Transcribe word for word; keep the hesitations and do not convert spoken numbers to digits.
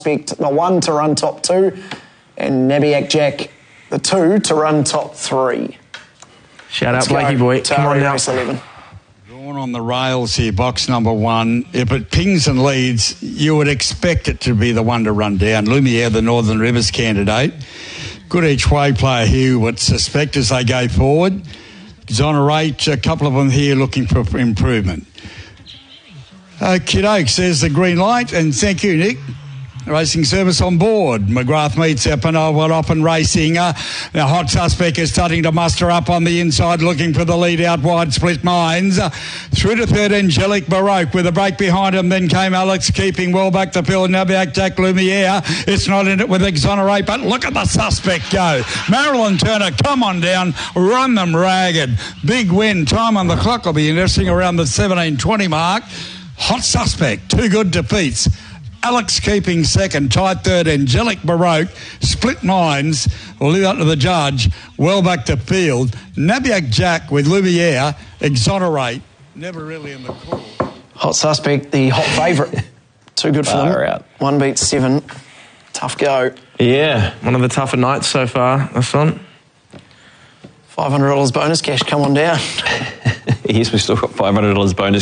Expect the one to run top two, and Nabiak Jack, the two to run top three. Shout Let's out, Blakey go. boy. Come on now. Race eleven. Drawn on the rails here, box number one. If it pings and leads, you would expect it to be the one to run down. Lumiere, the Northern Rivers candidate. Good each way player here, would suspect as they go forward. Exonerate, a couple of them here looking for improvement. Uh, Kid Oaks, there's the green light, and thank you, Nick. Racing service on board. McGrath meets Epinova up and racing. Uh, now, Hot Suspect is starting to muster up on the inside, looking for the lead out wide. Split Minds. Uh, through to third, Angelic Baroque with a break behind him. Then came Alex, keeping well back the field. Nabiak Jack Lumiere. It's not in it with Exonerate, but look at the Suspect go. Marilyn Turner, come on down. Run them ragged. Big win. Time on the clock will be interesting around the seventeen twenty mark. Hot Suspect, two good defeats. Alex keeping second, tied third, Angelic Baroque, Split Minds, will leave that to the judge, well back to field. Nabiak Jack with Lumiere, Exonerate, never really in the call. Hot Suspect, the hot favourite. Too good for Far them. out. One beat seven. Tough go. Yeah, one of the tougher nights so far, this one. five hundred dollars bonus cash, come on down. Yes, we've still got five hundred dollars bonus